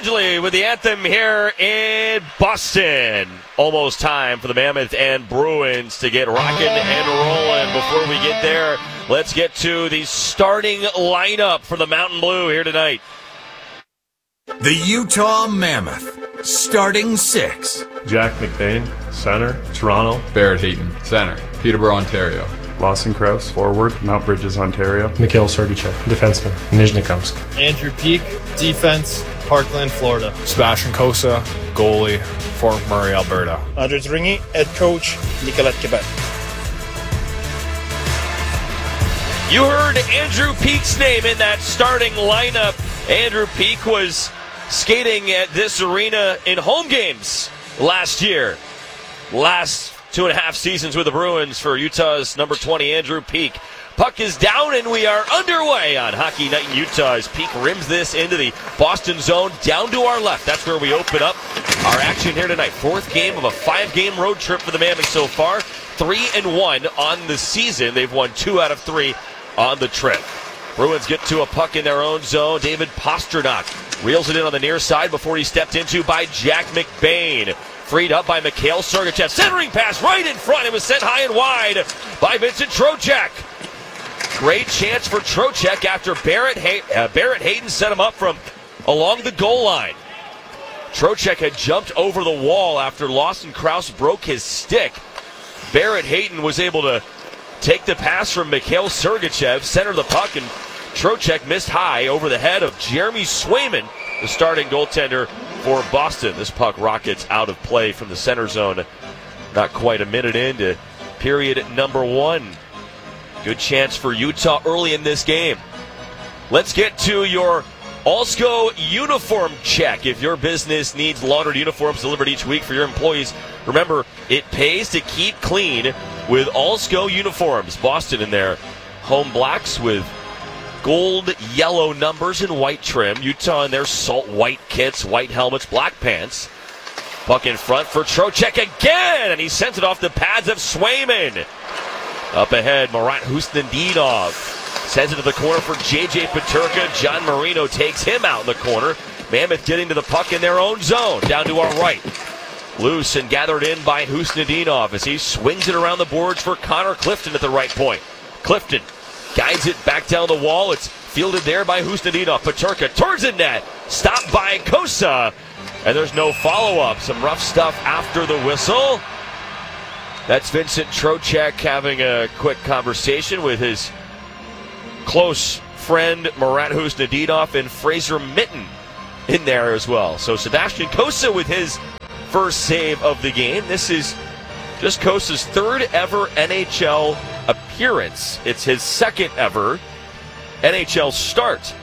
Angeli with the anthem here in Boston. Almost time for the Mammoth and Bruins to get rocking and rolling. Before we get there, let's get to the starting lineup for the Mountain Blue here tonight. The Utah Mammoth, starting six. Jack McBain, center, Toronto. Barrett Hayton, center, Peterborough, Ontario. Lawson Krause, forward, Mount Bridges, Ontario. Mikhail Sergachev, defenseman, Nizhnekamsk. Andrew Peak, defense, Parkland, Florida. Sebastian Cossa, goalie, Fort McMurray, Alberta. Andres Ringy, head coach, Nicolet, Quebec. You heard Andrew Peak's name in that starting lineup. Andrew Peak was skating at this arena in home games last year. Last 2.5 seasons with the Bruins for Utah's number 20, Andrew Peak. Puck is down, and we are underway on Hockey Night in Utah as Peak rims this into the Boston zone down to our left. That's where we open up our action here tonight. Fourth game of a 5-game road trip for the Mammoth so far. 3-1 on the season. They've won 2 out of 3 on the trip. Bruins get to a puck in their own zone. David Pastrnak reels it in on the near side before he's stepped into by Jack McBain. Freed up by Mikhail Sergachev. Centering pass right in front. It was sent high and wide by Vincent Trocheck. Great chance for Trocheck after Barrett Hayton set him up from along the goal line. Trocheck had jumped over the wall after Lawson Krause broke his stick. Barrett Hayton was able to take the pass from Mikhail Sergachev, center the puck, and Trocheck missed high over the head of Jeremy Swayman, the starting goaltender for Boston. This puck rockets out of play from the center zone. Not quite a minute into period number 1. Good chance for Utah early in this game. Let's get to your Alsco uniform check. If your business needs laundered uniforms delivered each week for your employees, remember, it pays to keep clean with Alsco uniforms. Boston in their home blacks with gold, yellow numbers and white trim. Utah in their salt white kits, white helmets, black pants. Puck in front for Trocheck again, and he sends it off the pads of Swayman. Up ahead, Marat Husnudinov sends it to the corner for J.J. Peterka. John Marino takes him out in the corner. Mammoth getting to the puck in their own zone, down to our right. Loose and gathered in by Husnudinov as he swings it around the boards for Connor Clifton at the right point. Clifton guides it back down the wall. It's fielded there by Husnudinov. Peterka towards the net. Stopped by Cossa. And there's no follow-up. Some rough stuff after the whistle. That's Vincent Trocheck having a quick conversation with his close friend Marat Husnudinov and Fraser Mitten in there as well. So Sebastian Cossa with his first save of the game. This is just Kossa's third ever NHL appearance. It's his second ever NHL start.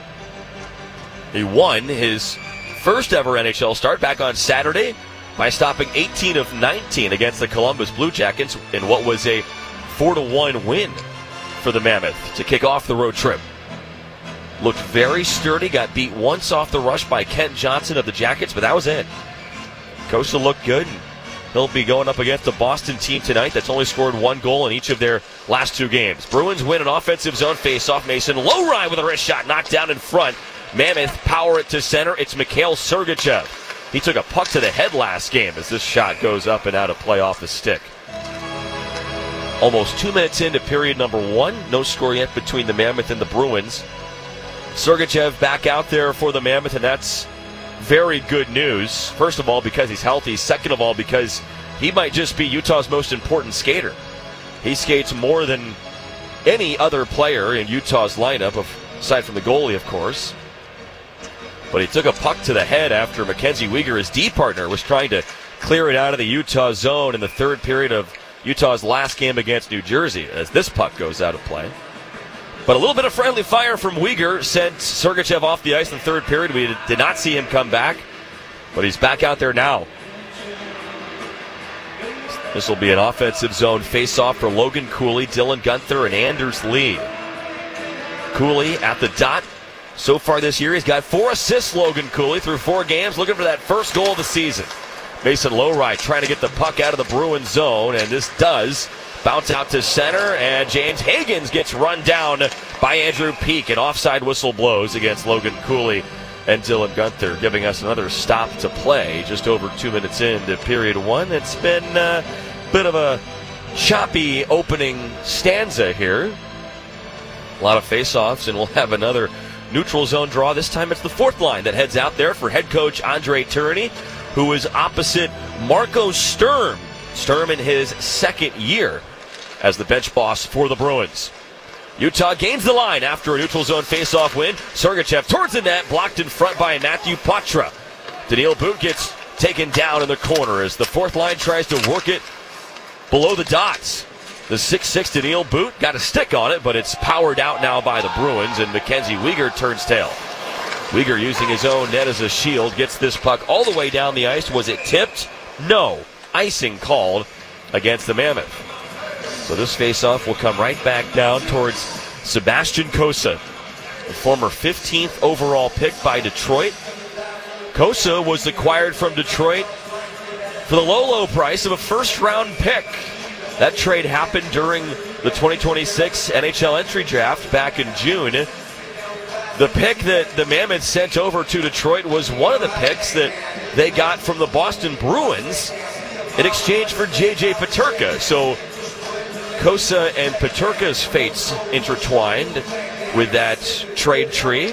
He won his first ever NHL start back on Saturday by stopping 18 of 19 against the Columbus Blue Jackets in what was a 4-1 win for the Mammoth to kick off the road trip. Looked very sturdy, got beat once off the rush by Kent Johnson of the Jackets, but that was it. Cossa looked good. He'll be going up against a Boston team tonight that's only scored 1 goal in each of their last 2 games. Bruins win an offensive zone faceoff. Mason Lowry with a wrist shot knocked down in front. Mammoth power it to center. It's Mikhail Sergachev. He took a puck to the head last game as this shot goes up and out of play off the stick. Almost 2 minutes into period number 1. No score yet between the Mammoth and the Bruins. Sergachev back out there for the Mammoth, and that's very good news. First of all, because he's healthy. Second of all, because he might just be Utah's most important skater. He skates more than any other player in Utah's lineup, aside from the goalie, of course. But he took a puck to the head after Mackenzie Weegar, his D partner, was trying to clear it out of the Utah zone in the third period of Utah's last game against New Jersey, as this puck goes out of play. But a little bit of friendly fire from Weegar sent Sergachev off the ice in the third period. We did not see him come back, but he's back out there now. This will be an offensive zone face-off for Logan Cooley, Dylan Gunther, and Anders Lee. Cooley at the dot. So far this year, he's got 4 assists, Logan Cooley, through 4 games, looking for that first goal of the season. Mason Lowry trying to get the puck out of the Bruins zone, and this does bounce out to center, and James Higgins gets run down by Andrew Peak. An offside whistle blows against Logan Cooley and Dylan Gunther giving us another stop to play just over 2 minutes into period one. It's been a bit of a choppy opening stanza here. A lot of face-offs, and we'll have another neutral zone draw. This time it's the fourth line that heads out there for head coach Andre Tourigny, who is opposite Marco Sturm. Sturm in his second year as the bench boss for the Bruins. Utah gains the line after a neutral zone face-off win. Sergachev towards the net, blocked in front by Matthew Poitras. Daniil But gets taken down in the corner as the fourth line tries to work it below the dots. The 6'6" Daniil But got a stick on it, but it's powered out now by the Bruins, and Mackenzie Weegar turns tail. Weegar using his own net as a shield, gets this puck all the way down the ice. Was it tipped? No. Icing called against the Mammoth. So this faceoff will come right back down towards Sebastian Cossa, the former 15th overall pick by Detroit. Cossa was acquired from Detroit for the low price of a first-round pick. That trade happened during the 2026 NHL entry draft back in June. The pick that the Mammoths sent over to Detroit was one of the picks that they got from the Boston Bruins in exchange for J.J. Peterka. So Cossa and Peterka's fates intertwined with that trade tree.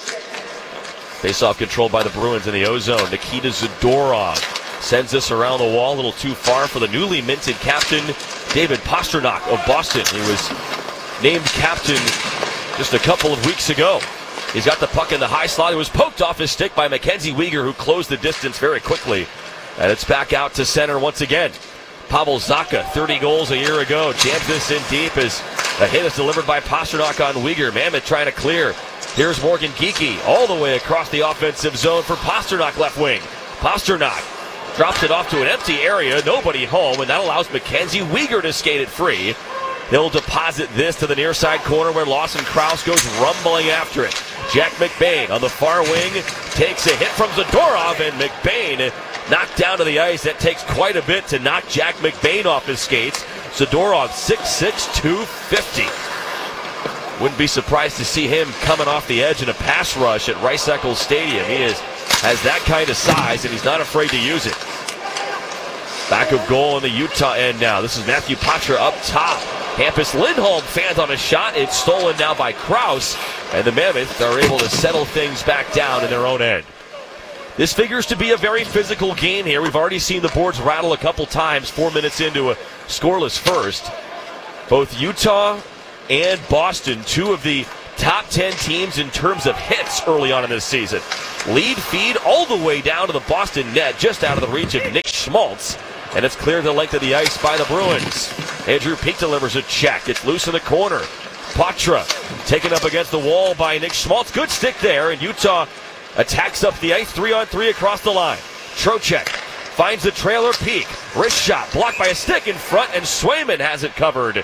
Face-off controlled by the Bruins in the O-zone. Nikita Zadorov sends this around the wall, a little too far for the newly minted captain, David Pastrnak of Boston. He was named captain just a couple of weeks ago. He's got the puck in the high slot. It was poked off his stick by Mackenzie Weegar, who closed the distance very quickly. And it's back out to center once again. Pavel Zacha, 30 goals a year ago, jams this in deep as a hit is delivered by Pastrnak on Weegar. Mammoth trying to clear. Here's Morgan Geekie all the way across the offensive zone for Pastrnak left wing. Pastrnak drops it off to an empty area, nobody home, and that allows Mackenzie Weegar to skate it free. He'll deposit this to the near side corner where Lawson Krause goes rumbling after it. Jack McBain on the far wing takes a hit from Zadorov, and McBain knocked down to the ice. That takes quite a bit to knock Jack McBain off his skates. Zadorov 6'6", 250. Wouldn't be surprised to see him coming off the edge in a pass rush at Rice-Eccles Stadium. He has that kind of size, and he's not afraid to use it. Back of goal on the Utah end now. This is Matthew Poitras up top. Hampus Lindholm fans on a shot. It's stolen now by Krause, and the Mammoths are able to settle things back down in their own end. This figures to be a very physical game here. We've already seen the boards rattle a couple times, 4 minutes into a scoreless first. Both Utah and Boston, two of the top 10 teams in terms of hits early on in this season. Lead feed all the way down to the Boston net, just out of the reach of Nick Schmaltz. And it's cleared the length of the ice by the Bruins. Andrew Peeke delivers a check. It's loose in the corner. Poitras taken up against the wall by Nick Schmaltz. Good stick there, and Utah attacks up the ice, 3-on-3 across the line. Trocheck finds the trailer. Peeke, wrist shot, blocked by a stick in front, and Swayman has it covered.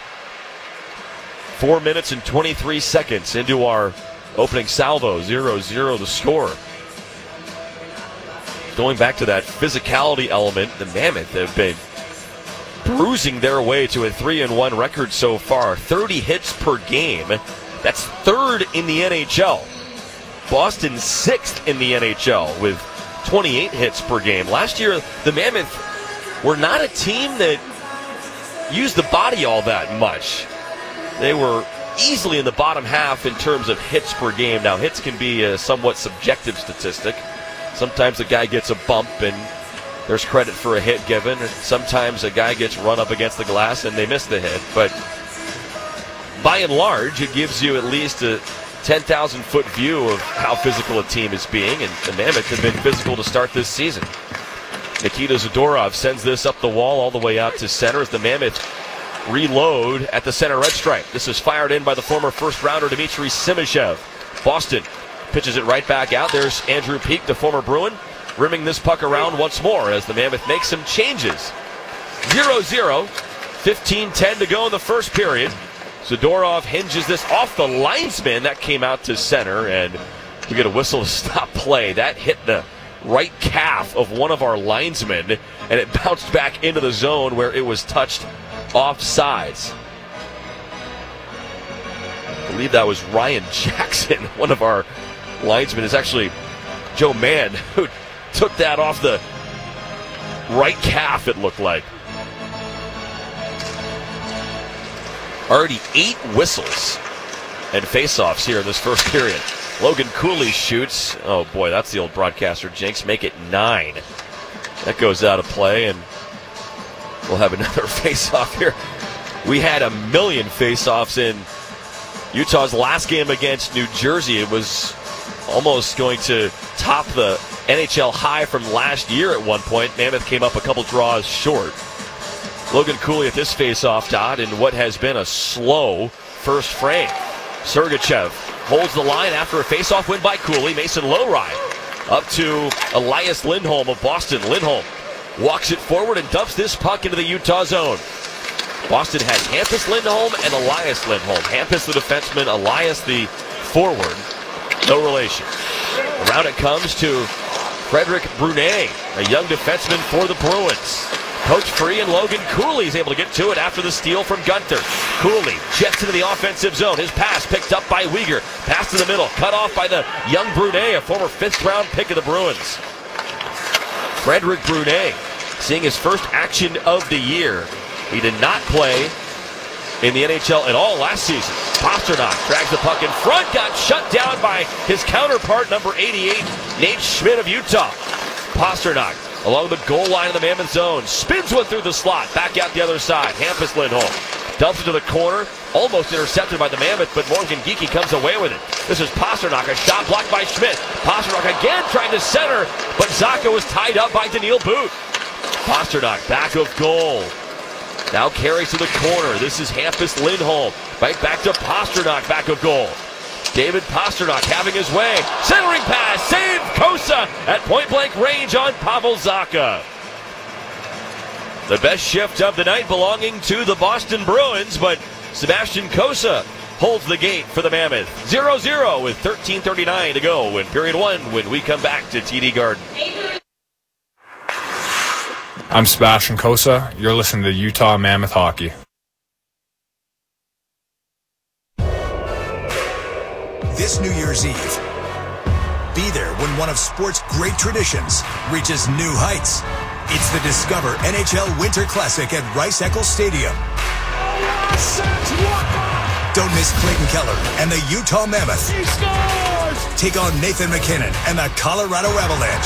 4 minutes and 23 seconds into our opening salvo. 0-0 the score. Going back to that physicality element, the Mammoth have been bruising their way to a 3-1 record so far. 30 hits per game. That's third in the NHL. Boston sixth in the NHL with 28 hits per game. Last year, the Mammoth were not a team that used the body all that much. They were easily in the bottom half in terms of hits per game. Now, hits can be a somewhat subjective statistic. Sometimes a guy gets a bump and there's credit for a hit given. Sometimes a guy gets run up against the glass and they miss the hit. But by and large, it gives you at least a 10,000-foot view of how physical a team is being. And the Mammoth have been physical to start this season. Nikita Zadorov sends this up the wall all the way out to center as the Mammoth reload at the center red stripe. This is fired in by the former first-rounder Dmitry Simashev. Boston pitches it right back out. There's Andrew Peeke, the former Bruin, rimming this puck around once more as the Mammoth makes some changes. 0-0, 15-10 to go in the first period. Zadorov hinges this off the linesman. That came out to center, and we get a whistle to stop play. That hit the right calf of one of our linesmen, and it bounced back into the zone where it was touched offsides. I believe that was Ryan Jackson, one of our linesmen. Is actually Joe Mann, who took that off the right calf, it looked like. Already 8 whistles and face-offs here in this first period. Logan Cooley shoots. Oh boy, that's the old broadcaster jinx. Make it 9. That goes out of play, and we'll have another face-off here. We had 1 million face-offs in Utah's last game against New Jersey. It was almost going to top the NHL high from last year at one point. Mammoth came up a couple draws short. Logan Cooley at this face-off, Todd, in what has been a slow first frame. Sergachev holds the line after a face-off win by Cooley. Mason Lowry up to Elias Lindholm of Boston. Lindholm walks it forward and dumps this puck into the Utah zone. Boston has Hampus Lindholm and Elias Lindholm. Hampus the defenseman, Elias the forward. No relation. Around it comes to Frederic Brunet, a young defenseman for the Bruins. Coach Free and Logan Cooley is able to get to it after the steal from Gunter. Cooley jets into the offensive zone. His pass picked up by Weegar. Pass to the middle, cut off by the young Brunet, a former 5th-round pick of the Bruins. Frederic Brunet seeing his first action of the year. He did not play in the NHL at all last season. Pasternak drags the puck in front, got shut down by his counterpart, number 88, Nate Schmidt of Utah. Pasternak along the goal line of the Mammoth zone, spins one through the slot, back out the other side. Hampus Lindholm dumps it to the corner, almost intercepted by the Mammoth, but Morgan Geekie comes away with it. This is Pasternak, a shot blocked by Schmidt. Pasternak again trying to center, but Zacha was tied up by Daniil Booth. Pasternak back of goal. Now carries to the corner. This is Hampus Lindholm. Right back to Pasternak, back of goal. David Pasternak having his way. Centering pass, save Kosa at point-blank range on Pavel Zacha. The best shift of the night belonging to the Boston Bruins, but Sebastian Kosa holds the gate for the Mammoth. 0-0 with 13:39 to go in period 1 when we come back to TD Garden. I'm Sebastian Kosa. You're listening to Utah Mammoth Hockey. This New Year's Eve, be there when one of sport's great traditions reaches new heights. It's the Discover NHL Winter Classic at Rice-Eccles Stadium. Don't miss Clayton Keller and the Utah Mammoth. He scores! Take on Nathan McKinnon and the Colorado Avalanche.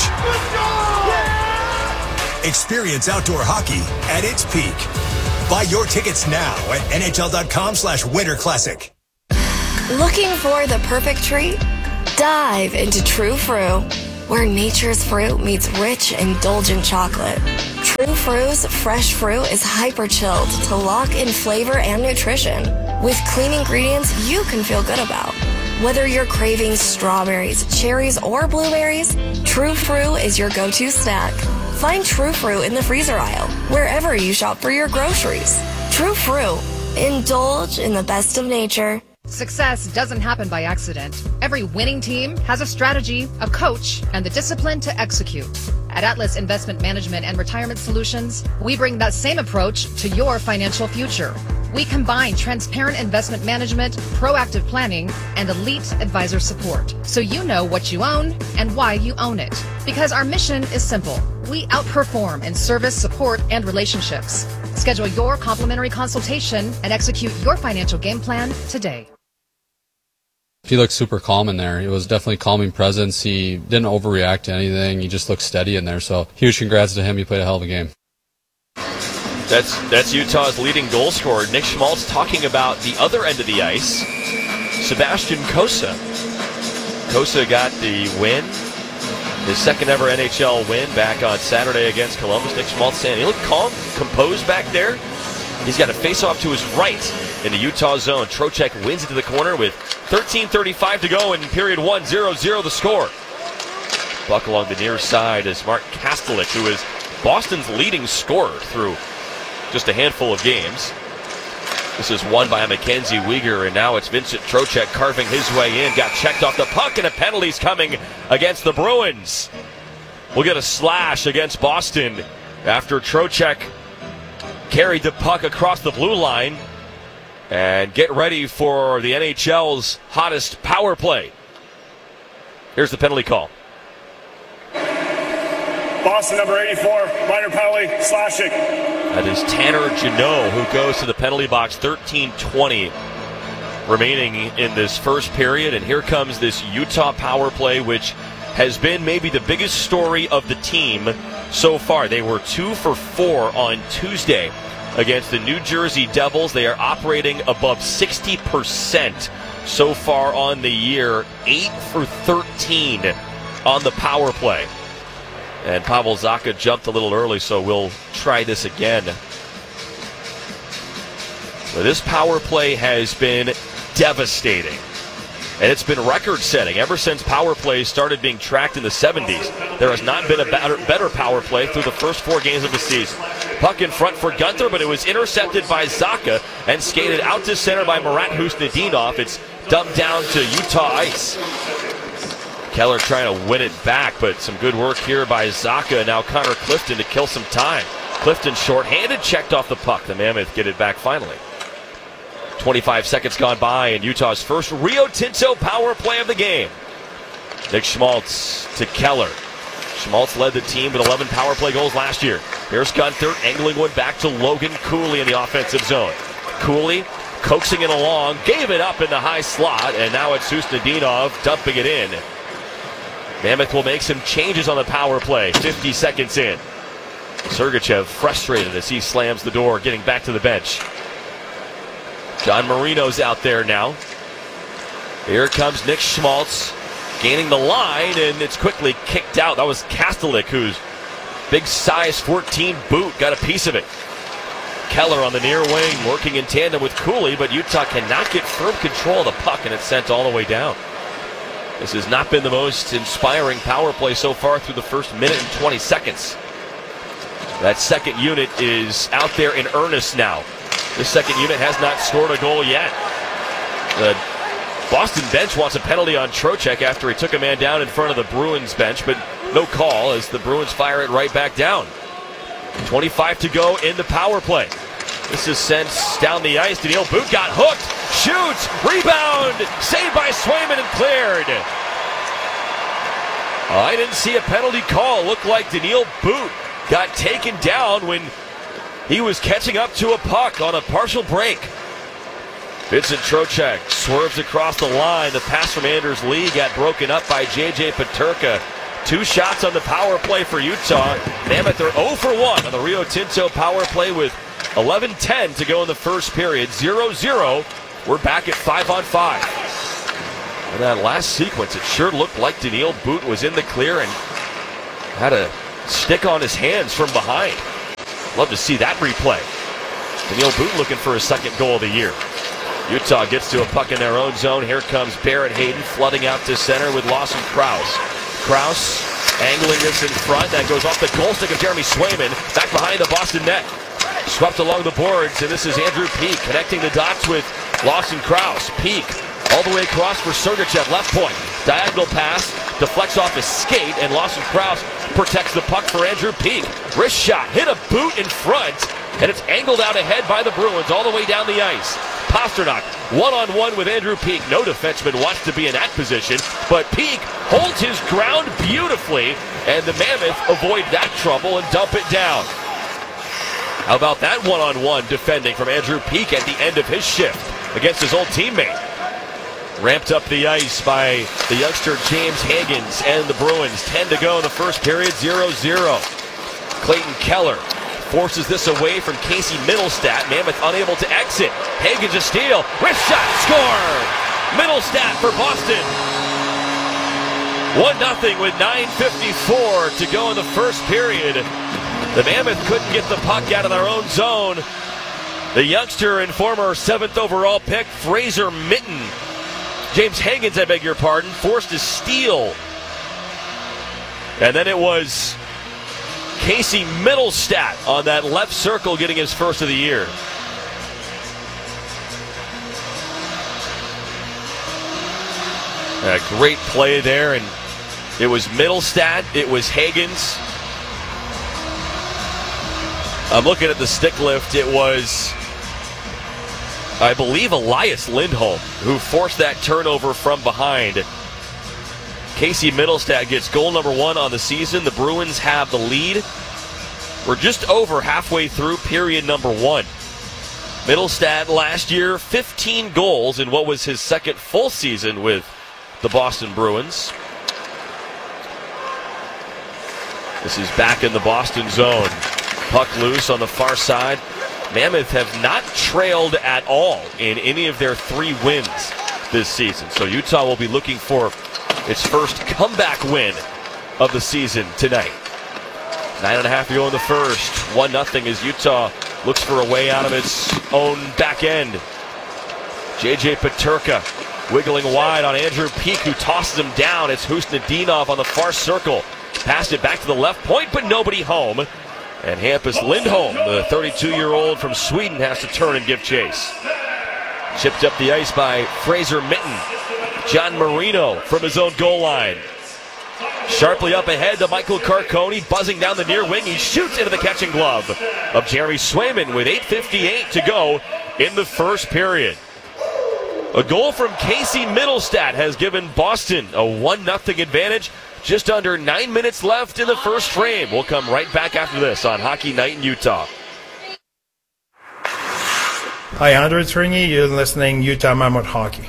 Experience outdoor hockey at its peak. Buy your tickets now at NHL.com/Winter Classic. Looking for the perfect treat? Dive into True Fru, where nature's fruit meets rich, indulgent chocolate. True Fru's fresh fruit is hyper-chilled to lock in flavor and nutrition, with clean ingredients you can feel good about. Whether you're craving strawberries, cherries, or blueberries, True Fru is your go-to snack. Find True Fru in the freezer aisle, wherever you shop for your groceries. True Fru. Indulge in the best of nature. Success doesn't happen by accident. Every winning team has a strategy, a coach, and the discipline to execute. At Atlas Investment Management and Retirement Solutions, we bring that same approach to your financial future. We combine transparent investment management, proactive planning, and elite advisor support, so you know what you own and why you own it. Because our mission is simple. We outperform in service, support, and relationships. Schedule your complimentary consultation and execute your financial game plan today. He looked super calm in there. It was definitely a calming presence. He didn't overreact to anything. He just looked steady in there. So huge congrats to him. He played a hell of a game. That's Utah's leading goal scorer, Nick Schmaltz, talking about the other end of the ice, Sebastian Kosa. Kosa got the win, his second ever NHL win back on Saturday against Columbus. Nick Schmaltz saying he looked calm, composed back there. He's got a face-off to his right in the Utah zone. Trocheck wins into the corner with 13:35 to go in period 1, 0-0 the score. Buck along the near side is Mark Kastelik, who is Boston's leading scorer through just a handful of games. This is won by Mackenzie Weegar, and now it's Vincent Trocheck carving his way in. Got checked off the puck, and a penalty's coming against the Bruins. We'll get a slash against Boston after Trocheck carried the puck across the blue line. And get ready for the NHL's hottest power play. Here's the penalty call. Boston number 84, minor penalty, slashing. That is Tanner Jeannot, who goes to the penalty box. 13:20 remaining in this first period. And here comes this Utah power play, which has been maybe the biggest story of the team so far. They were 2 for 4 on Tuesday against the New Jersey Devils. They are operating above 60% so far on the year. 8 for 13 on the power play. And Pavel Zacha jumped a little early, so we'll try this again. But this power play has been devastating. And it's been record-setting ever since power plays started being tracked in the 70s. There has not been a better power play through the first 4 games of the season. Puck in front for Gunther, but it was intercepted by Zacha and skated out to center by Marat Husnudinov. It's dumped down to Utah ice. Keller trying to win it back, but some good work here by Zacha. Now Connor Clifton to kill some time. Clifton short-handed, checked off the puck. The Mammoth get it back finally. 25 seconds gone by, and Utah's first Rio Tinto power play of the game. Nick Schmaltz to Keller. Schmaltz led the team with 11 power play goals last year. Here's Gunther, angling one back to Logan Cooley in the offensive zone. Cooley coaxing it along, gave it up in the high slot, and now it's Husnudinov dumping it in. Mammoth will make some changes on the power play. 50 seconds in. Sergachev frustrated as he slams the door, getting back to the bench. John Marino's out there now. Here comes Nick Schmaltz, gaining the line, and it's quickly kicked out. That was Kastelik, whose big size 14 boot got a piece of it. Keller on the near wing, working in tandem with Cooley, but Utah cannot get firm control of the puck, and it's sent all the way down. This has not been the most inspiring power play so far through the first minute and 20 seconds. That second unit is out there in earnest now. The second unit has not scored a goal yet. The Boston bench wants a penalty on Trocheck after he took a man down in front of the Bruins bench, but no call as the Bruins fire it right back down. 25 to go in the power play. This is sent down the ice. Daniil But got hooked, shoots, rebound, saved by Swayman and cleared. I didn't see a penalty call. Looked like Daniil But got taken down when he was catching up to a puck on a partial break. Vincent Trocheck swerves across the line. The pass from Anders Lee got broken up by J.J. Peterka. 2 shots on the power play for Utah. Mammoth are 0 for 1 on the Rio Tinto power play with 11:10 to go in the first period. 0-0. We're back at 5-on-5. In that last sequence, it sure looked like Daniil But was in the clear and had a stick on his hands from behind. Love to see that replay. Daniil But looking for his second goal of the year. Utah gets to a puck in their own zone. Here comes Barrett Hayden flooding out to center with Lawson Krause. Krause angling this in front. That goes off the goal stick of Jeremy Swayman. Back behind the Boston net. Swept along the boards, and this is Andrew Peeke connecting the dots with Lawson Krause. Peeke all the way across for Sergachev, left point. Diagonal pass, deflects off his skate, and Lawson Krause protects the puck for Andrew Peeke. Wrist shot, hit a boot in front, and it's angled out ahead by the Bruins all the way down the ice. Pasternak one-on-one with Andrew Peeke. No defenseman wants to be in that position, but Peeke holds his ground beautifully, and the Mammoth avoid that trouble and dump it down. How about that one-on-one defending from Andrew Peeke at the end of his shift against his old teammate? Ramped up the ice by the youngster James Higgins and the Bruins. 10 to go in the first period, 0-0. Clayton Keller forces this away from Casey Middlestat. Mammoth unable to exit. Higgins a steal. Wrist shot, score! Middlestat for Boston. 1-0 with 9:54 to go in the first period. The Mammoth couldn't get the puck out of their own zone. The youngster and former 7th overall pick, Fraser Mitten, James Higgins, I beg your pardon, forced a steal. And then it was Casey Middlestat on that left circle getting his first of the year. A great play there, and it was Middlestat, it was Higgins. I'm looking at the stick lift. It was, I believe, Elias Lindholm who forced that turnover from behind. Casey Middlestad gets goal number 1 on the season. The Bruins have the lead. We're just over halfway through period number 1. Middlestad last year, 15 goals in what was his second full season with the Boston Bruins. This is back in the Boston zone. Puck loose on the far side. Mammoth have not trailed at all in any of their 3 wins this season. So Utah will be looking for its first comeback win of the season tonight. 9.5 to go in the first. 1-0 as Utah looks for a way out of its own back end. J.J. Peterka wiggling wide on Andrew Peeke, who tosses him down. It's Husnudinov on the far circle. Passed it back to the left point, but nobody home. And Hampus Lindholm, the 32-year-old from Sweden, has to turn and give chase. Chipped up the ice by Fraser Mitten. John Marino from his own goal line. Sharply up ahead to Michael Carcone, buzzing down the near wing. He shoots into the catching glove of Jeremy Swayman with 8:58 to go in the first period. A goal from Casey Middlestad has given Boston a 1-0 advantage. Just under 9 minutes left in the first frame. We'll come right back after this on Hockey Night in Utah. Hi, Andrew Tringy. You're listening Utah Mammoth Hockey.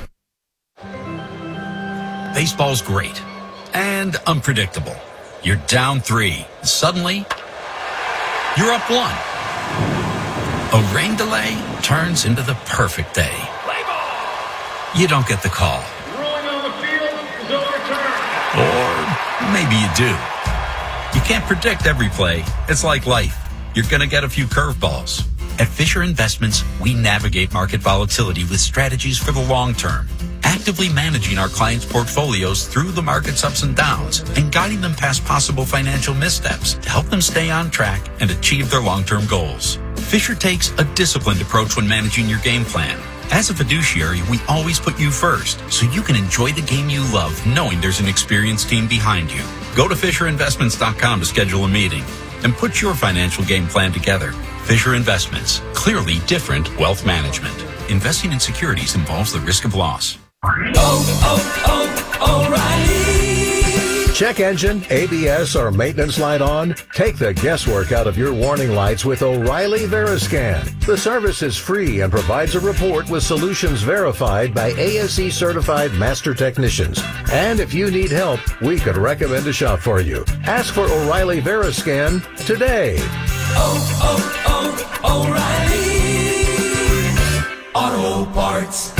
Baseball's great and unpredictable. You're down 3. Suddenly, you're up 1. A rain delay turns into the perfect day. You don't get the call. Or maybe you do. You can't predict every play. It's like life. You're going to get a few curveballs. At Fisher Investments, we navigate market volatility with strategies for the long term, actively managing our clients' portfolios through the market's ups and downs and guiding them past possible financial missteps to help them stay on track and achieve their long-term goals. Fisher takes a disciplined approach when managing your game plan. As a fiduciary, we always put you first, so you can enjoy the game you love knowing there's an experienced team behind you. Go to FisherInvestments.com to schedule a meeting and put your financial game plan together. Fisher Investments, clearly different wealth management. Investing in securities involves the risk of loss. O'Reilly. Check engine, ABS, or maintenance light on? Take the guesswork out of your warning lights with O'Reilly Veriscan. The service is free and provides a report with solutions verified by ASE certified master technicians. And if you need help, we could recommend a shop for you. Ask for O'Reilly Veriscan today. O'Reilly Auto Parts.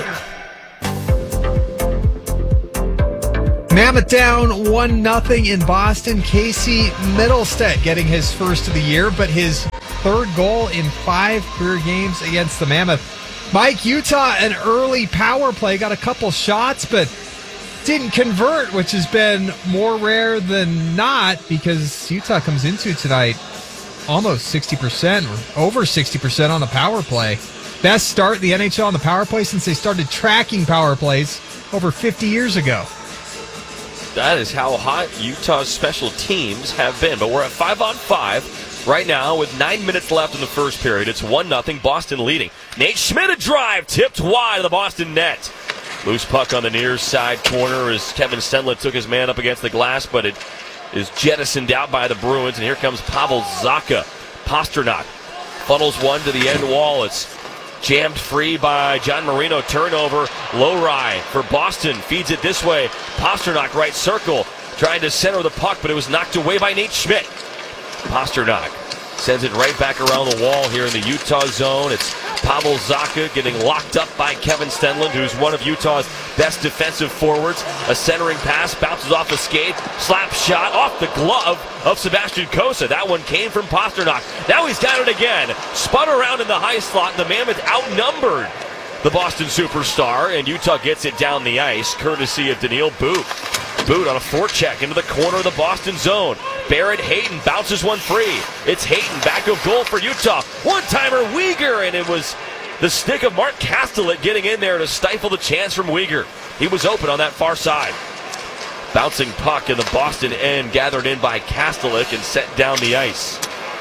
Mammoth down 1-0 in Boston. Casey Middlestad getting his first of the year, but his third goal in 5 career games against the Mammoth. Mike, Utah, an early power play, got a couple shots, but didn't convert, which has been more rare than not because Utah comes into tonight almost 60%, or over 60% on the power play. Best start in the NHL on the power play since they started tracking power plays over 50 years ago. That is how hot Utah's special teams have been. But we're at 5-on-5 right now with 9 minutes left in the first period. It's 1-0, Boston leading. Nate Schmidt, a drive, tipped wide of the Boston net. Loose puck on the near side corner as Kevin Stenlund took his man up against the glass, but it is jettisoned out by the Bruins. And here comes Pavel Zacha. Pasternak funnels one to the end wall. It's jammed free by John Marino. Turnover. Lowry for Boston. Feeds it this way. Pasternak right circle. Trying to center the puck, but it was knocked away by Nate Schmidt. Pasternak sends it right back around the wall here in the Utah zone. It's Pavel Zacha getting locked up by Kevin Stenlund, who's one of Utah's best defensive forwards. A centering pass, bounces off the skate, slap shot off the glove of Sebastian Cossa. That one came from Pasternak. Now he's got it again. Spun around in the high slot. The Mammoth outnumbered the Boston superstar, and Utah gets it down the ice, courtesy of Daniil Boot. Boot on a forecheck into the corner of the Boston zone. Barrett Hayton bounces one free. It's Hayton back of goal for Utah. One-timer Weegar, and it was the stick of Mark Kastelik getting in there to stifle the chance from Weegar. He was open on that far side. Bouncing puck in the Boston end, gathered in by Kastelik and set down the ice.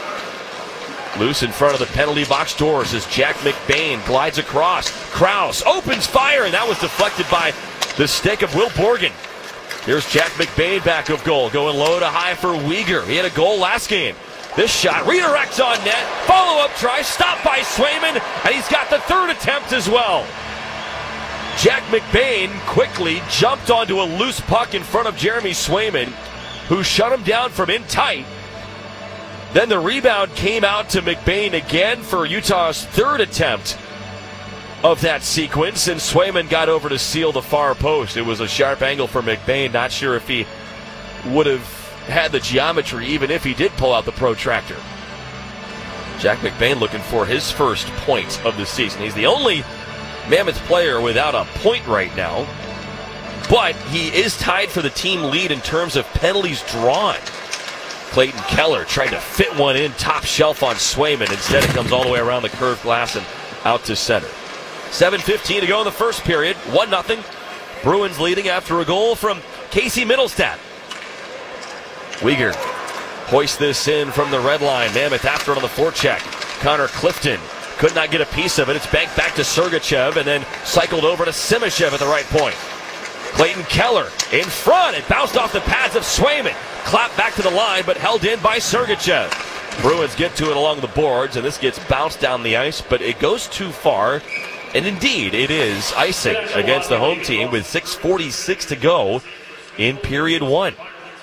Loose in front of the penalty box doors as Jack McBain glides across. Krause opens fire, and that was deflected by the stick of Will Borgen. Here's Jack McBain back of goal, going low to high for Uyghur. He had a goal last game. This shot redirects on net. Follow-up try, stopped by Swayman, and he's got the third attempt as well. Jack McBain quickly jumped onto a loose puck in front of Jeremy Swayman, who shut him down from in tight. Then the rebound came out to McBain again for Utah's third attempt of that sequence, and Swayman got over to seal the far post. It was a sharp angle for McBain. Not sure if he would have had the geometry even if he did pull out the protractor. Jack McBain looking for his first point of the season. He's the only Mammoth player without a point right now, but he is tied for the team lead in terms of penalties drawn. Clayton Keller tried to fit one in top shelf on Swayman. Instead, it comes all the way around the curved glass and out to center. 7:15 to go in the first period. 1-0. Bruins leading after a goal from Casey Middlestat. Uyghur hoists this in from the red line. Mammoth after it on the forecheck. Connor Clifton could not get a piece of it. It's banked back to Sergachev and then cycled over to Simashev at the right point. Clayton Keller in front. It bounced off the pads of Swayman. Clapped back to the line, but held in by Sergachev. Bruins get to it along the boards, and this gets bounced down the ice, but it goes too far. And indeed, it is icing against the home team with 6:46 to go in period one.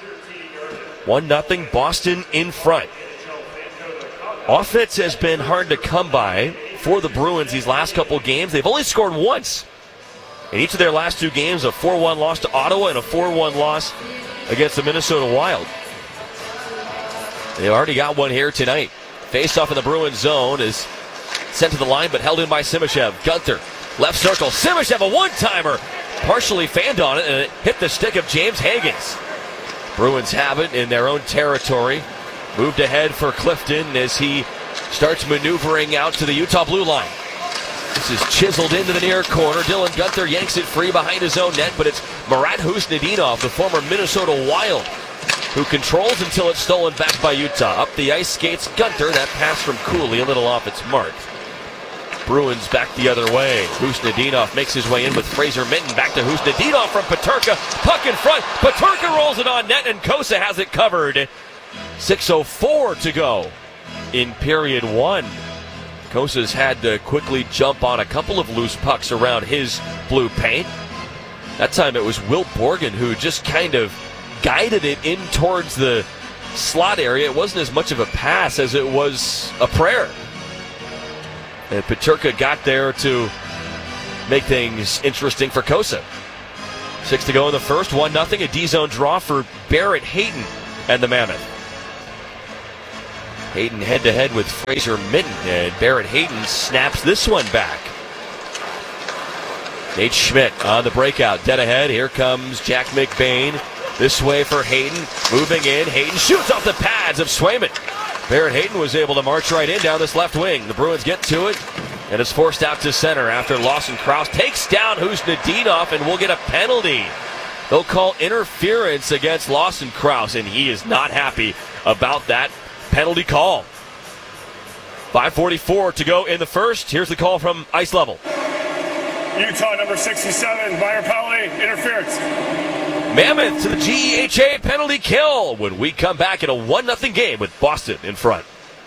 1-0 Boston in front. Offense has been hard to come by for the Bruins these last couple games. They've only scored once in each of their last two games, a 4-1 loss to Ottawa and a 4-1 loss against the Minnesota Wild. They've already got one here tonight. Face-off in the Bruins zone is sent to the line, but held in by Simashev. Gunther, left circle. Simashev, a one-timer. Partially fanned on it, and it hit the stick of James Higgins. Bruins have it in their own territory. Moved ahead for Clifton as he starts maneuvering out to the Utah blue line. This is chiseled into the near corner. Dylan Gunther yanks it free behind his own net, but it's Marat Husnudinov, the former Minnesota Wild, who controls until it's stolen back by Utah. Up the ice skates Gunther. That pass from Cooley a little off its mark. Bruins back the other way. Husnudinov makes his way in with Fraser Minton. Back to Husnudinov from Peterka. Puck in front. Peterka rolls it on net, and Kosa has it covered. 6:04 to go in period one. Kosa's had to quickly jump on a couple of loose pucks around his blue paint. That time it was Wilt Borgen who just kind of guided it in towards the slot area. It wasn't as much of a pass as it was a prayer. And Peterka got there to make things interesting for Kosa. 6 to go in the first. 1-0. A D-zone draw for Barrett Hayton and the Mammoth. Hayton head-to-head with Fraser Minton, and Barrett Hayton snaps this one back. Nate Schmidt on the breakout. Dead ahead. Here comes Jack McBain. This way for Hayton. Moving in. Hayton shoots off the pads of Swayman. Barrett Hayton was able to march right in down this left wing. The Bruins get to it, and it's forced out to center after Lawson Krause takes down Husnudinov and will get a penalty. They'll call interference against Lawson Krause, and he is not happy about that penalty call. 5:44 to go in the first. Here's the call from ice level. Utah number 67, Meyer Powley, interference. Mammoth to the GEHA penalty kill when we come back in a 1-0 game with Boston in front.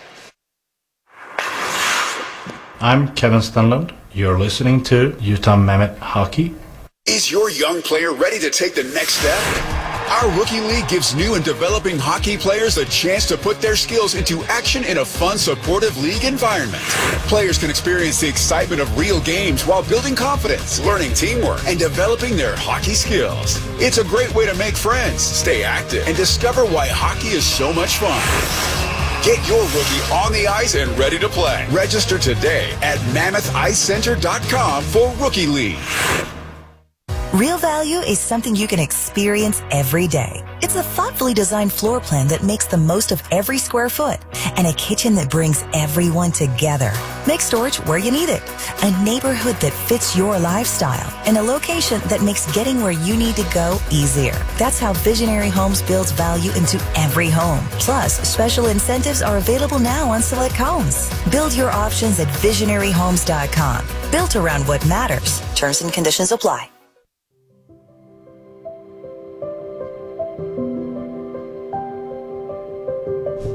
I'm Kevin Stenlund. You're listening to Utah Mammoth Hockey. Is your young player ready to take the next step? Our Rookie League gives new and developing hockey players the chance to put their skills into action in a fun, supportive league environment. Players can experience the excitement of real games while building confidence, learning teamwork, and developing their hockey skills. It's a great way to make friends, stay active, and discover why hockey is so much fun. Get your rookie on the ice and ready to play. Register today at MammothIceCenter.com for Rookie League. Real value is something you can experience every day. It's a thoughtfully designed floor plan that makes the most of every square foot and a kitchen that brings everyone together. Make storage where you need it. A neighborhood that fits your lifestyle and a location that makes getting where you need to go easier. That's how Visionary Homes builds value into every home. Plus, special incentives are available now on select homes. Build your options at visionaryhomes.com. Built around what matters. Terms and conditions apply.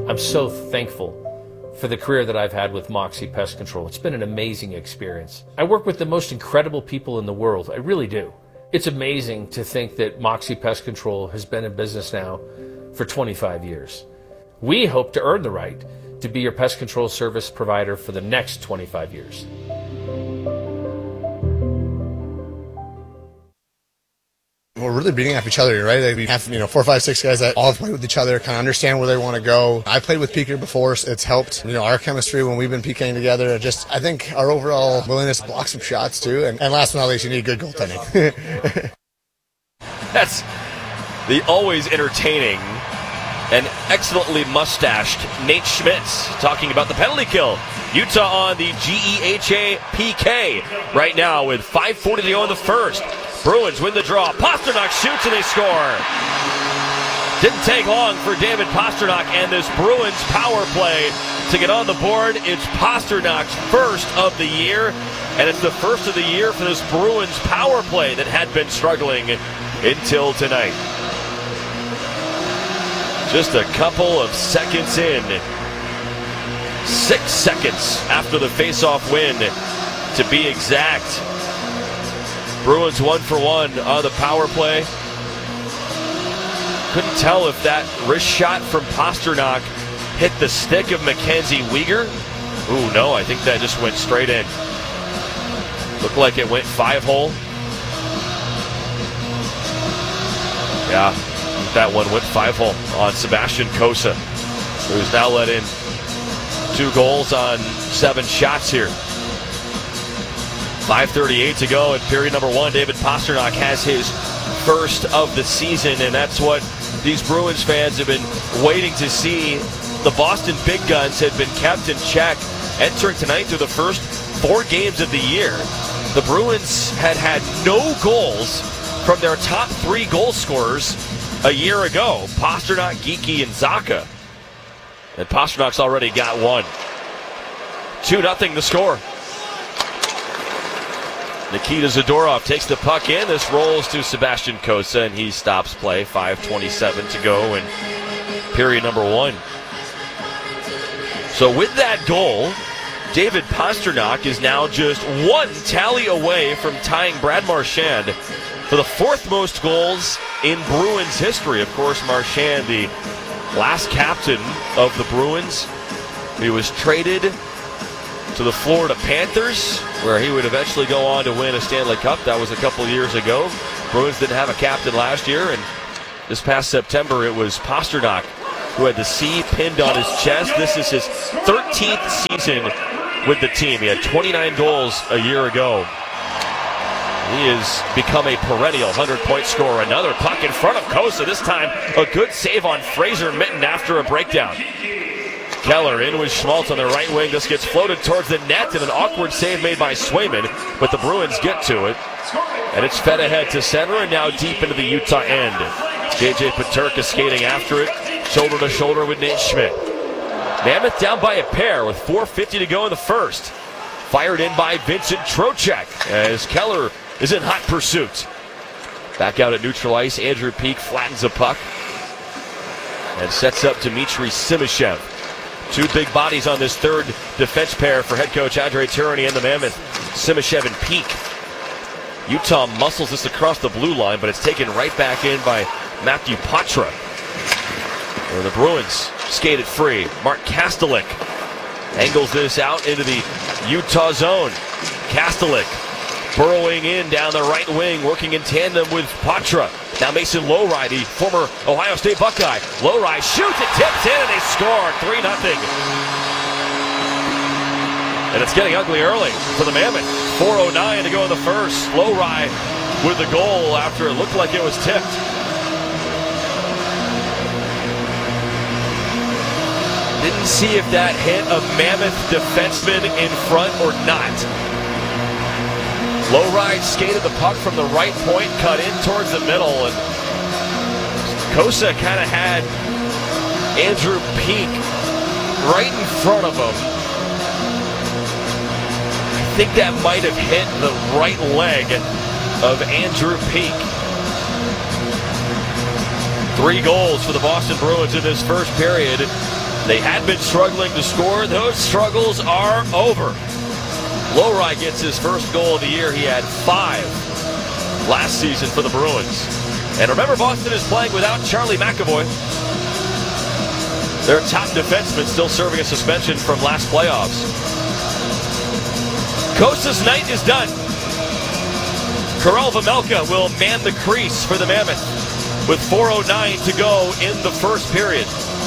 I'm so thankful for the career that I've had with Moxie Pest Control. It's been an amazing experience. I work with the most incredible people in the world. I really do. It's amazing to think that Moxie Pest Control has been in business now for 25 years. We hope to earn the right to be your pest control service provider for the next 25 years. We're really beating off each other, right? We have, 4, 5, 6 guys that all play with each other, kind of understand where they want to go. I played with Peaker before, so it's helped, our chemistry when we've been PKing together. I think our overall willingness to block some shots too. And last but not least, you need good goaltending. That's the always entertaining and excellently mustached Nate Schmitz talking about the penalty kill. Utah on the GEHA PK right now with 5:40 to go in the first. Bruins win the draw. Pastrnak shoots and they score. Didn't take long for David Pastrnak and this Bruins power play to get on the board. It's Pasternak's first of the year, and it's the first of the year for this Bruins power play that had been struggling until tonight. Just a couple of seconds in. 6 seconds after the face-off win, to be exact. Bruins 1 for 1 on the power play. Couldn't tell if that wrist shot from Pastrnak hit the stick of Mackenzie Weegar. Ooh, no, I think that just went straight in. Looked like it went 5-hole. Yeah, that one went 5-hole on Sebastian Cossa, who's now let in 2 goals on 7 shots here. 5:38 to go in period number 1. David Pastrnak has his first of the season, and that's what these Bruins fans have been waiting to see. The Boston Big Guns had been kept in check entering tonight through the first 4 games of the year. The Bruins had no goals from their top 3 goal scorers a year ago, Pastrnak, Geekie, and Zacha. And Pasternak's already got 1. 2-0 the score. Nikita Zadorov takes the puck in. This rolls to Sebastian Cossa, and he stops play. 5:27 to go in period number 1. So with that goal, David Pastrnak is now just 1 tally away from tying Brad Marchand for the 4th most goals in Bruins history. Of course, Marchand, the last captain of the Bruins. He was traded to the Florida Panthers, where he would eventually go on to win a Stanley Cup. That was a couple years ago. Bruins didn't have a captain last year, and this past September it was Pastrnak who had the C pinned on his chest. This is his 13th season with the team. He had 29 goals a year ago. He has become a perennial 100-point scorer. Another puck in front of Cossa. This time a good save on Fraser Mitten after a breakdown. Keller in with Schmaltz on the right wing. This gets floated towards the net, and an awkward save made by Swayman, but the Bruins get to it. And it's fed ahead to center and now deep into the Utah end. J.J. Peterka skating after it, shoulder to shoulder with Nate Schmidt. Mammoth down by a pair with 4:50 to go in the first. Fired in by Vincent Trocheck as Keller is in hot pursuit. Back out at neutral ice, Andrew Peak flattens the puck and sets up Dmitry Simashev. 2 big bodies on this 3rd defense pair for head coach Andre Tourigny and the Mammoth, Simashev and Peak. Utah muscles this across the blue line, but it's taken right back in by Matthew Patra. Where the Bruins skated free. Mark Kastelik angles this out into the Utah zone. Kastelik burrowing in down the right wing, working in tandem with Patra. Now Mason Lowry, the former Ohio State Buckeye. Lowry shoots, it tips in, and they score 3-0. And it's getting ugly early for the Mammoth. 4:09 to go in the first. Lowry with the goal after it looked like it was tipped. Didn't see if that hit a Mammoth defenseman in front or not. Lowry skated the puck from the right point, cut in towards the middle, and Cossa kind of had Andrew Peak right in front of him. I think that might have hit the right leg of Andrew Peak. 3 goals for the Boston Bruins in this first period. They had been struggling to score. Those struggles are over. Lowry gets his first goal of the year. He had 5 last season for the Bruins. And remember, Boston is playing without Charlie McAvoy. Their top defenseman still serving a suspension from last playoffs. Costa's night is done. Karel Vejmelka will man the crease for the Mammoth with 4:09 to go in the first period.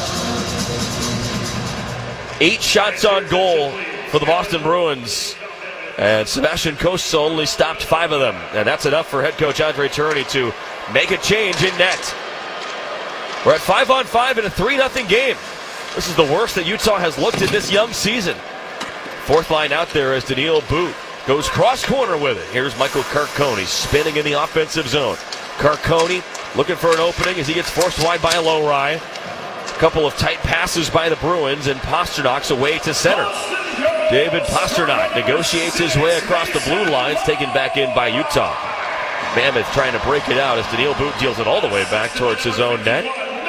8 shots on goal for the Boston Bruins. And Sebastian Costa only stopped 5 of them. And that's enough for head coach Andre Tourigny to make a change in net. We're at 5-on-5 in a 3-0 game. This is the worst that Utah has looked in this young season. Fourth line out there as Daniil But goes cross corner with it. Here's Michael Carcone spinning in the offensive zone. Carcone looking for an opening as he gets forced wide by a Lowry. A couple of tight passes by the Bruins, and Pasternak's away to center. David Pastrnak negotiates his way across the blue lines, taken back in by Utah. Mammoth trying to break it out as Daniil But deals it all the way back towards his own net.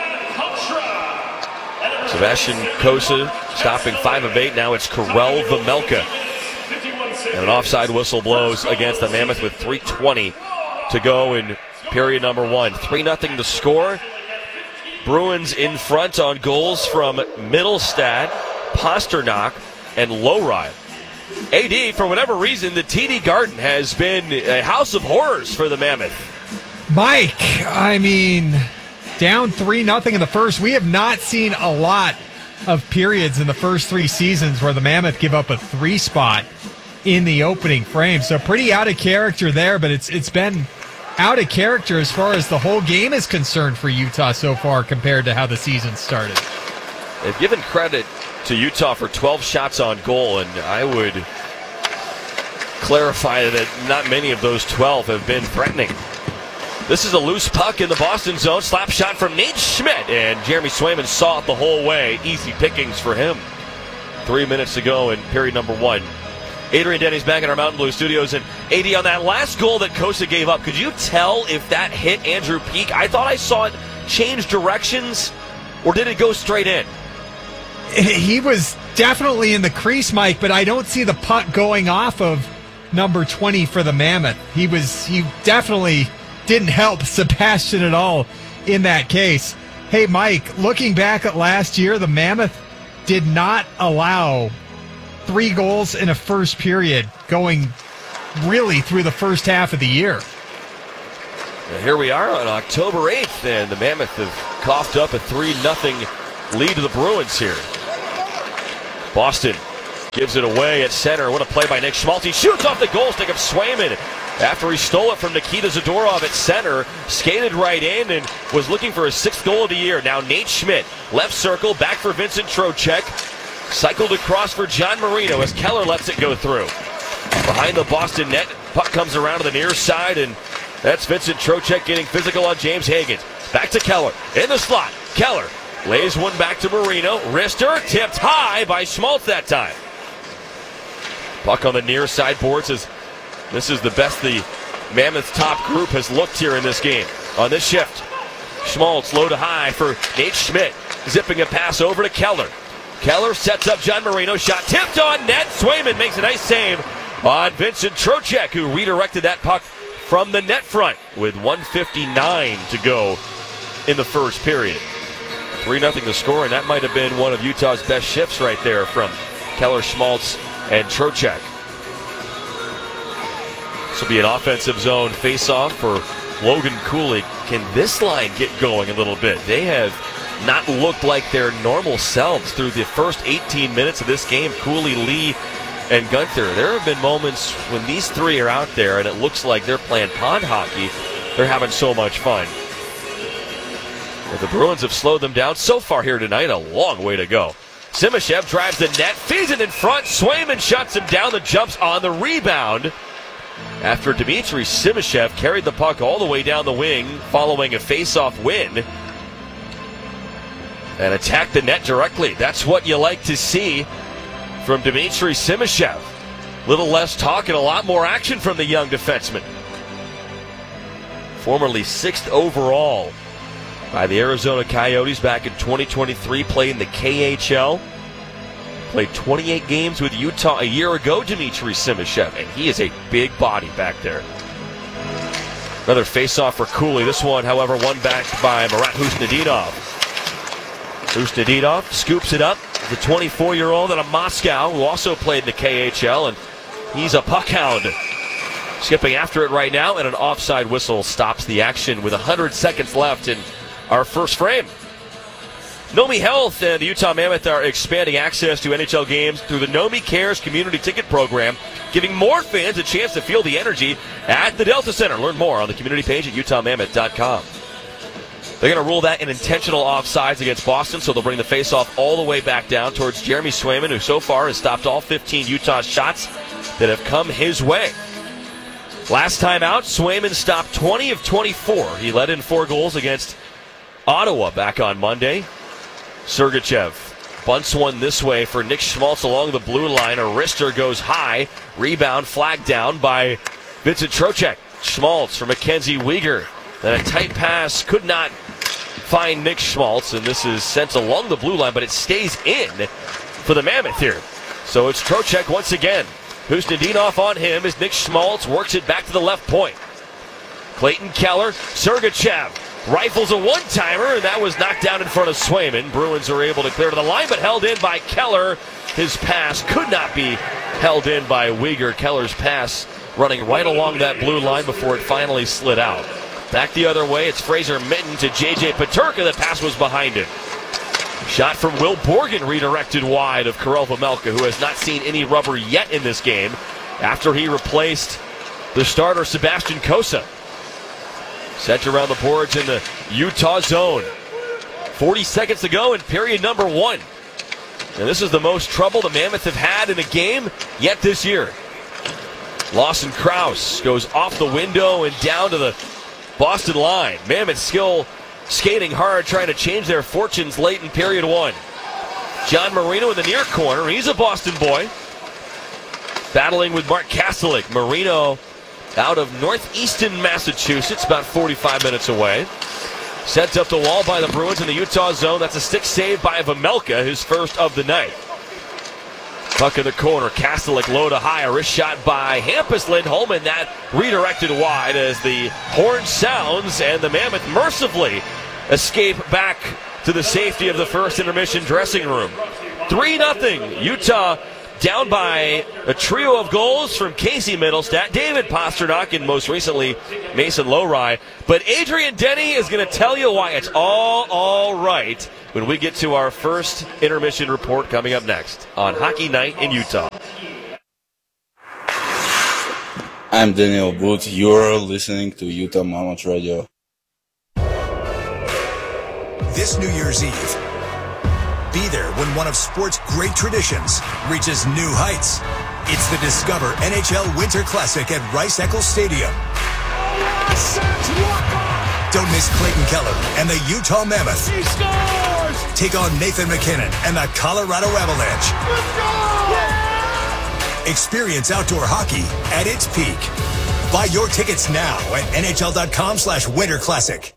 Sebastian Costa stopping 5 of 8. Now it's Karel Vejmelka. And an offside whistle blows against the Mammoth with 3:20 to go in period number 1. 3-0 to score. Bruins in front on goals from Mittelstadt, Pastrnak, and Lowry. AD, for whatever reason, the TD Garden has been a house of horrors for the Mammoth. Mike, I mean, down 3-0 in the first. We have not seen a lot of periods in the first 3 seasons where the Mammoth give up a 3 spot in the opening frame. So pretty out of character there, but it's been out of character as far as the whole game is concerned for Utah so far compared to how the season started. They've given credit to Utah for 12 shots on goal, and I would clarify that not many of those 12 have been threatening. This is a loose puck in the Boston zone. Slap shot from Nate Schmidt, and Jeremy Swayman saw it the whole way. Easy pickings for him. 3 minutes to go in period number 1. Adrian Denny's back in our Mountain Blue studios, and AD, on that last goal that Costa gave up, could you tell if that hit Andrew Peeke? I thought I saw it change directions, or did it go straight in? He was definitely in the crease, Mike, but I don't see the puck going off of number 20 for the Mammoth. He definitely didn't help Sebastian at all in that case. Hey, Mike, looking back at last year, the Mammoth did not allow 3 goals in a first period going really through the first half of the year. And here we are on October 8th, and the Mammoth have coughed up a 3-0 lead to the Bruins here. Boston gives it away at center. What a play by Nick Schmaltz. He shoots off the goal stick of Swayman after he stole it from Nikita Zadorov at center. Skated right in and was looking for his 6th goal of the year. Now Nate Schmidt, left circle, back for Vincent Trocheck. Cycled across for John Marino as Keller lets it go through. Behind the Boston net, puck comes around to the near side, and that's Vincent Trocheck getting physical on James Hagens. Back to Keller, in the slot. Keller lays one back to Marino. Wrister tipped high by Schmaltz that time. Puck on the near side boards as this is the best the Mammoth top group has looked here in this game. On this shift, Schmaltz low to high for Nate Schmidt. Zipping a pass over to Keller. Keller sets up John Marino. Shot tipped on net. Swayman makes a nice save on Vincent Trocheck, who redirected that puck from the net front with 1:59 to go in the first period. 3-0 to score, and that might have been one of Utah's best shifts right there from Keller, Schmaltz, and Trocheck. This will be an offensive zone face-off for Logan Cooley. Can this line get going a little bit? They have not looked like their normal selves through the first 18 minutes of this game. Cooley, Lee, and Gunther. There have been moments when these 3 are out there and it looks like they're playing pond hockey. They're having so much fun. But the Bruins have slowed them down so far here tonight. A long way to go. Simashev drives the net, feeds it in front. Swayman shuts him down. The jumps on the rebound after Dmitry Simashev carried the puck all the way down the wing following a face-off win and attacked the net directly. That's what you like to see from Dmitry Simashev. Little less talk and a lot more action from the young defenseman. Formerly 6th overall by the Arizona Coyotes back in 2023, played in the KHL. Played 28 games with Utah a year ago, Dmitry Simashev, and he is a big body back there. Another face-off for Cooley. This one, however, won back by Marat Husnudinov. Husnudinov scoops it up. The 24-year-old out of Moscow who also played in the KHL, and he's a puck hound. Skipping after it right now, and an offside whistle stops the action with 100 seconds left in our first frame. Nomi Health and the Utah Mammoth are expanding access to NHL games through the Nomi Cares community ticket program, giving more fans a chance to feel the energy at the Delta Center. Learn more on the community page at utahmammoth.com. They're going to rule that an intentional offsides against Boston, so they'll bring the faceoff all the way back down towards Jeremy Swayman, who so far has stopped all 15 Utah shots that have come his way. Last time out, Swayman stopped 20 of 24. He led in 4 goals against Ottawa back on Monday. Sergachev bunts one this way for Nick Schmaltz along the blue line. A wrister goes high. Rebound flagged down by Vincent Trocheck. Schmaltz for Mackenzie Weegar. Then a tight pass could not find Nick Schmaltz, and this is sent along the blue line, but it stays in for the Mammoth here. So it's Trocheck once again. Husnudinov on him as Nick Schmaltz works it back to the left point. Clayton Keller, Sergachev rifles a one-timer, and that was knocked down in front of Swayman. Bruins are able to clear to the line, but held in by Keller. His pass could not be held in by Weegar. Keller's pass running right along that blue line before it finally slid out. Back the other way, it's Fraser Minton to J.J. Peterka. The pass was behind him. Shot from Will Borgen redirected wide of Karel Vejmelka, who has not seen any rubber yet in this game after he replaced the starter Sebastian Cossa. Set around the boards in the Utah zone. 40 seconds to go in period number 1. And this is the most trouble the Mammoth have had in a game yet this year. Lawson Krause goes off the window and down to the Boston line. Mammoth still skating hard, trying to change their fortunes late in period 1. John Marino in the near corner. He's a Boston boy. Battling with Mark Kastelik. Marino out of northeastern Massachusetts, about 45 minutes away. Sent up the wall by the Bruins in the Utah zone. That's a stick save by Vejmelka, his first of the night. Puck in the corner. Kastelik low to high. A wrist shot by Hampus Lindholm, that redirected wide as the horn sounds, and the Mammoth mercifully escape back to the safety of the first intermission dressing room. 3-0. Utah down by a trio of goals from Casey Mittelstadt, David Pasternak, and most recently Mason Lowry. But Adrian Denny is going to tell you why it's all right when we get to our first intermission report coming up next on Hockey Night in Utah. I'm Daniel Booth. You're listening to Utah Mammoth Radio. This New Year's Eve, be there when one of sport's great traditions reaches new heights. It's the Discover NHL Winter Classic at Rice-Eccles Stadium. Don't miss Clayton Keller and the Utah Mammoth. He scores! Take on Nathan McKinnon and the Colorado Avalanche. Experience outdoor hockey at its peak. Buy your tickets now at NHL.com/Winter Classic.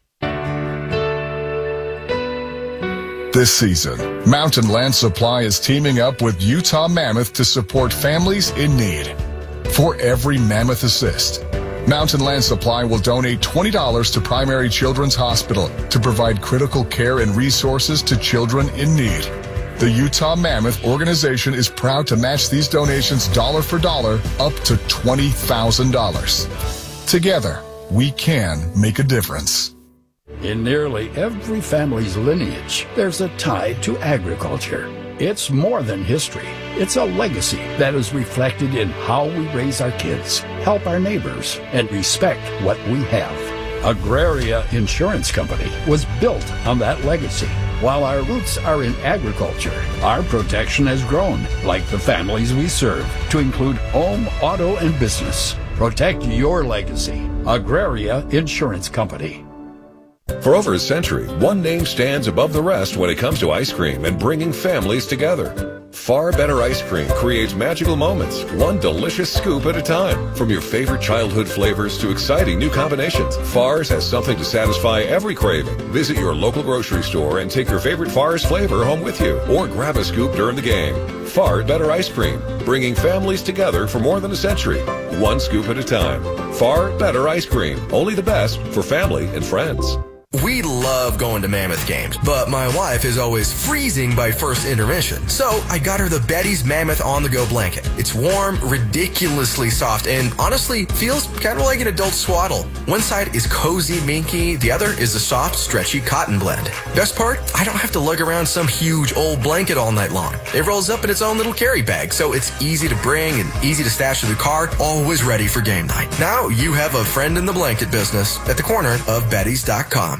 This season, Mountain Land Supply is teaming up with Utah Mammoth to support families in need. For every Mammoth assist, Mountain Land Supply will donate $20 to Primary Children's Hospital to provide critical care and resources to children in need. The Utah Mammoth organization is proud to match these donations dollar for dollar up to $20,000. Together, we can make a difference. In nearly every family's lineage, there's a tie to agriculture. It's more than history. It's a legacy that is reflected in how we raise our kids, help our neighbors, and respect what we have. Agraria Insurance Company was built on that legacy. While our roots are in agriculture, our protection has grown, like the families we serve, to include home, auto, and business. Protect your legacy. Agraria Insurance Company. For over a century, one name stands above the rest when it comes to ice cream and bringing families together. Far Better Ice Cream creates magical moments, one delicious scoop at a time. From your favorite childhood flavors to exciting new combinations, Far's has something to satisfy every craving. Visit your local grocery store and take your favorite Far's flavor home with you, or grab a scoop during the game. Far Better Ice Cream, bringing families together for more than a century, one scoop at a time. Far Better Ice Cream, only the best for family and friends. We love going to Mammoth games, but my wife is always freezing by first intermission. So I got her the Betty's Mammoth on-the-go blanket. It's warm, ridiculously soft, and honestly feels kind of like an adult swaddle. One side is cozy minky, the other is a soft, stretchy cotton blend. Best part, I don't have to lug around some huge old blanket all night long. It rolls up in its own little carry bag, so it's easy to bring and easy to stash in the car, always ready for game night. Now you have a friend in the blanket business at the corner of Bettys.com.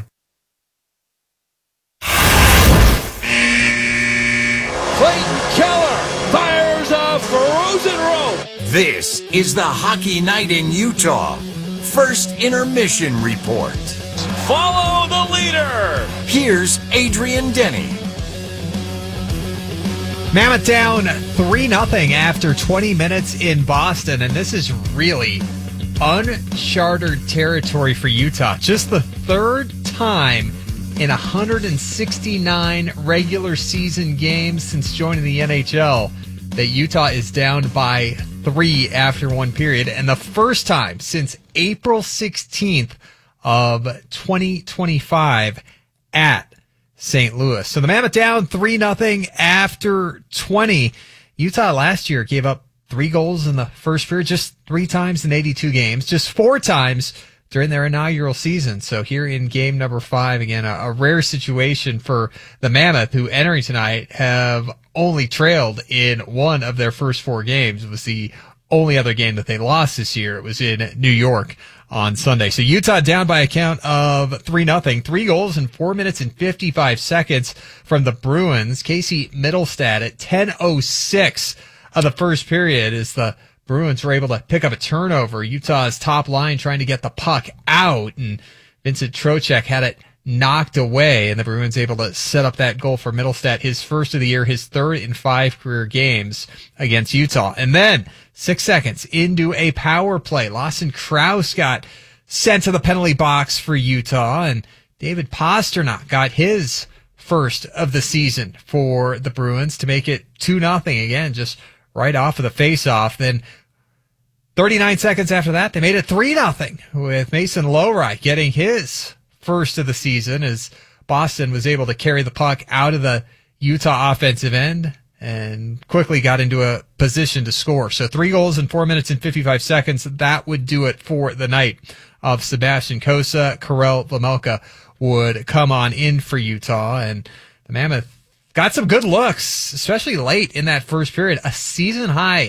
Clayton Keller fires a frozen rope. This is the Hockey Night in Utah first intermission report. Follow the leader. Here's Adrian Denny. Mammoth down 3-0 after 20 minutes in Boston, and this is really uncharted territory for Utah. Just the third time in 169 regular season games since joining the NHL that Utah is down by 3 after one period, and the first time since April 16th of 2025 at St. Louis. So the Mammoth down 3-0 after 20. Utah last year gave up 3 goals in the first period, just 3 times in 82 games, just 4 times during their inaugural season. So here in game number 5, again, a rare situation for the Mammoth, who entering tonight have only trailed in 1 of their first 4 games. It was the only other game that they lost this year. It was in New York on Sunday. So Utah down by a count of 3-0. 3 goals in 4 minutes and 55 seconds from the Bruins. Casey Mittelstadt at 10:06 of the first period as the Bruins were able to pick up a turnover. Utah's top line trying to get the puck out, and Vincent Trocheck had it knocked away, and the Bruins able to set up that goal for Mittelstadt, his first of the year, his 3rd in 5 career games against Utah. And then 6 seconds into a power play, Lawson Krause got sent to the penalty box for Utah, and David Pasternak got his first of the season for the Bruins to make it 2-0 again, just right off of the face-off. Then 39 seconds after that, they made it 3-0 with Mason Lohrei getting his first of the season as Boston was able to carry the puck out of the Utah offensive end and quickly got into a position to score. So 3 goals in 4 minutes and 55 seconds. That would do it for the night of Sebastian Cossa. Karel Vejmelka would come on in for Utah, and the Mammoth got some good looks, especially late in that first period. A season high